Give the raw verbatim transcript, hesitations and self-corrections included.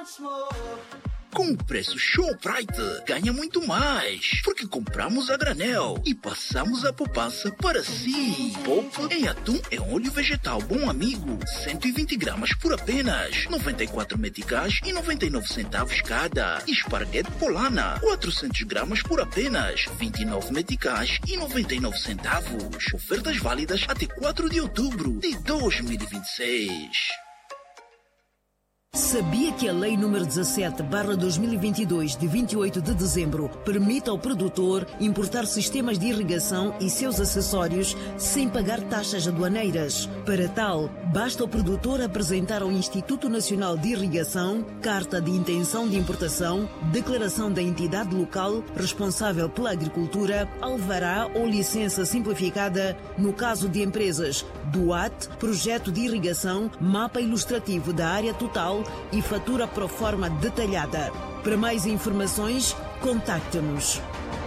Com o preço Shoprite, ganha muito mais, porque compramos a granel e passamos a poupança para si. Poupe em atum e óleo vegetal Bom Amigo, cento e vinte gramas por apenas noventa e quatro meticais e noventa e nove centavos cada. E esparguete Polana, quatrocentos gramas por apenas vinte e nove meticais e noventa e nove centavos. Ofertas válidas até quatro de outubro de dois mil e vinte e seis. Sabia que a Lei número dezassete barra dois mil e vinte e dois, de vinte e oito de dezembro, permite ao produtor importar sistemas de irrigação e seus acessórios sem pagar taxas aduaneiras? Para tal, basta o produtor apresentar ao Instituto Nacional de Irrigação carta de intenção de importação, declaração da entidade local responsável pela agricultura, alvará ou licença simplificada, no caso de empresas do A T, projeto de irrigação, mapa ilustrativo da área total e fatura pro forma detalhada. Para mais informações, contacte-nos.